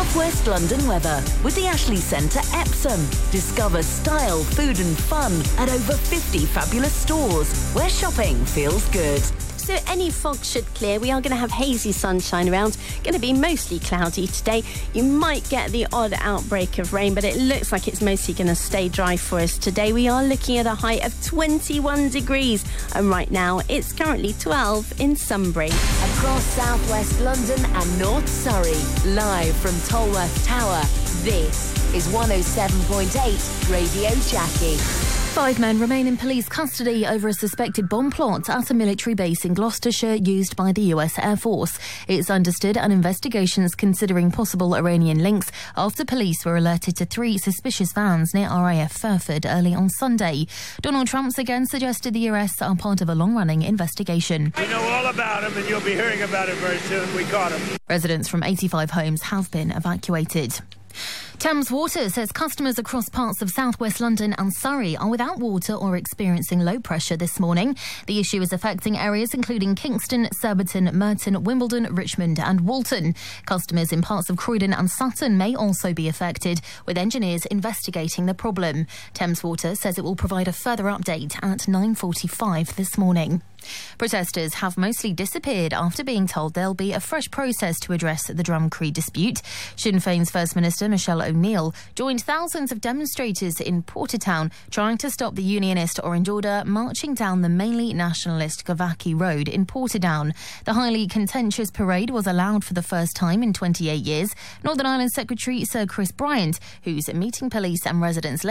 Southwest London weather with the Ashley Centre Epsom. Discover style, food and fun at over 50 fabulous stores where shopping feels good. So any fog should clear. We are going to have hazy sunshine around. Going to be mostly cloudy today. You might get the odd outbreak of rain, but it looks like it's mostly going to stay dry for us today. We are looking at a high of 21 degrees. And right now, it's currently 12 in Sunbury. Across Southwest London and North Surrey, live from Tolworth Tower, this is 107.8 Radio Jackie. 5 men remain in police custody over a suspected bomb plot at a military base in Gloucestershire used by the US Air Force. It's understood an investigation is considering possible Iranian links after police were alerted to 3 suspicious vans near RAF Fairford early on Sunday. Donald Trump's again suggested the arrests are part of a long-running investigation. We know all about him and you'll be hearing about it very soon. We caught him. Residents from 85 homes have been evacuated. Thames Water says customers across parts of southwest London and Surrey are without water or experiencing low pressure this morning. The issue is affecting areas including Kingston, Surbiton, Merton, Wimbledon, Richmond and Walton. Customers in parts of Croydon and Sutton may also be affected, with engineers investigating the problem. Thames Water says it will provide a further update at 9:45 this morning. Protesters have mostly disappeared after being told there'll be a fresh process to address the Drumcree dispute. Sinn Féin's First Minister Michelle O'Neill joined thousands of demonstrators in Portadown trying to stop the unionist Orange Order marching down the mainly nationalist Gavaki Road in Portadown. The highly contentious parade was allowed for the first time in 28 years. Northern Ireland Secretary Sir Chris Bryant, who's meeting police and residents